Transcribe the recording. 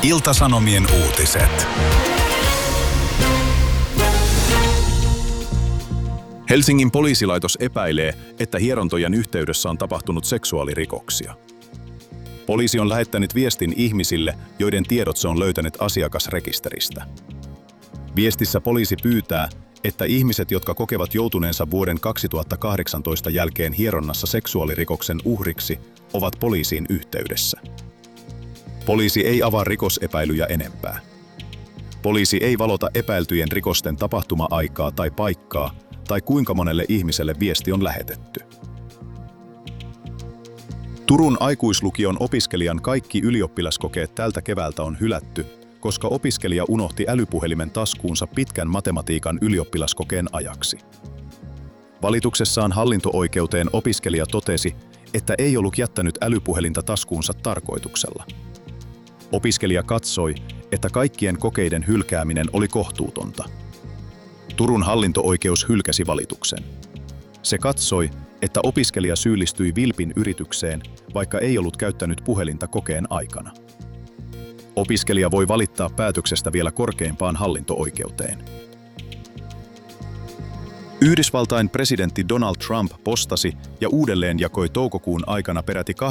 Ilta-Sanomien uutiset. Helsingin poliisilaitos epäilee, että hierontojen yhteydessä on tapahtunut seksuaalirikoksia. Poliisi on lähettänyt viestin ihmisille, joiden tiedot se on löytänyt asiakasrekisteristä. Viestissä poliisi pyytää, että ihmiset, jotka kokevat joutuneensa vuoden 2018 jälkeen hieronnassa seksuaalirikoksen uhriksi, ovat poliisiin yhteydessä. Poliisi ei avaa rikosepäilyjä enempää. Poliisi ei valota epäiltyjen rikosten tapahtuma-aikaa tai paikkaa, tai kuinka monelle ihmiselle viesti on lähetetty. Turun aikuislukion opiskelijan kaikki ylioppilaskokeet tältä keväältä on hylätty, koska opiskelija unohti älypuhelimen taskuunsa pitkän matematiikan ylioppilaskokeen ajaksi. Valituksessaan hallinto-oikeuteen opiskelija totesi, että ei ollut jättänyt älypuhelinta taskuunsa tarkoituksella. Opiskelija katsoi, että kaikkien kokeiden hylkääminen oli kohtuutonta. Turun hallinto-oikeus hylkäsi valituksen. Se katsoi, että opiskelija syyllistyi vilpin yritykseen, vaikka ei ollut käyttänyt puhelinta kokeen aikana. Opiskelija voi valittaa päätöksestä vielä korkeimpaan hallinto-oikeuteen. Yhdysvaltain presidentti Donald Trump postasi ja uudelleen jakoi toukokuun aikana peräti